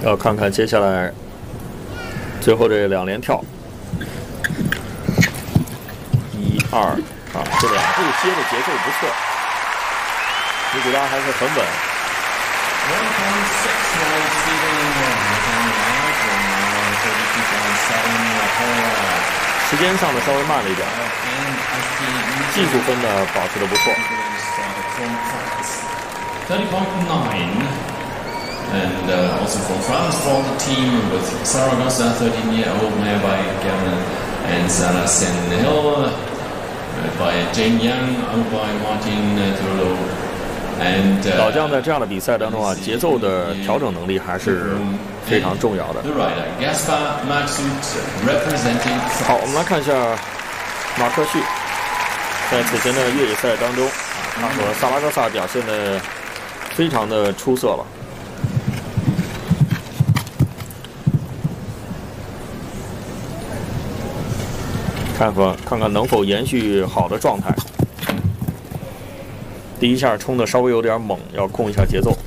要看看接下来最后这2连跳，1、2啊，这2步接的节奏不错，尼古拉还是很稳。时间上的稍微慢了一点，技术分呢保持的不错。 And also from France, from the team with Saragossa, 13-year-old mare by Gavin and Saracen Hill, by Jane Yang, by Martin Turlo. And 老将在这样的比赛当中啊，节奏的调整能力还是非常重要的。好，我们来看一下马克旭在此前的越野赛当中，他和萨拉戈萨表现的非常的出色了。看看能否延续好的状态。第一下冲的稍微有点猛，要控一下节奏。